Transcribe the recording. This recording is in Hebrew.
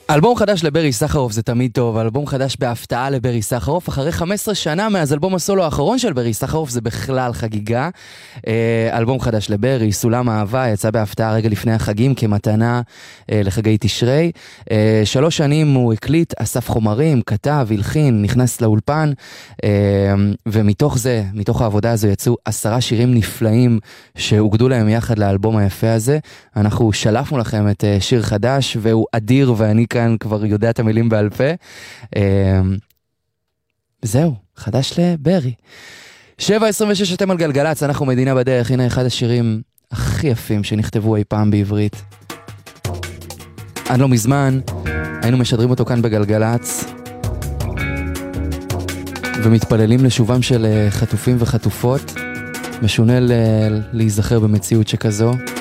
אלבום חדש לברי סחרוף זה תמיד טוב, אלבום חדש בהפתעה לברי סחרוף, אחרי 15 שנה מאז אלבום הסולו האחרון של ברי סחרוף, זה בכלל חגיגה. אלבום חדש לברי, סולם אהבה, יצא בהפתעה רגע לפני החגים כמתנה לחגי תשרי. 3 שנים הוא הקליט, אסף חומרים, כתב, הלחין, נכנס לאולפן, ומתוך זה, מתוך העבודה הזו יצאו 10 שירים נפלאים שהוגדו להם יחד לאלבום היפה הזה. אנחנו שלפנו לכם את שיר חדש, והוא אדיר, ואני כאן כבר יודע את המילים בעל פה. זהו, חדש לברי. 7:26 אתם על גלגלץ, אנחנו מדינה בדרך. הנה אחד השירים הכי יפים שנכתבו אי פעם בעברית. עד לא מזמן היינו משדרים אותו כאן בגלגלץ, ומתפללים לשובם של חטופים וחטופות. משונה להיזכר במציאות שכזו.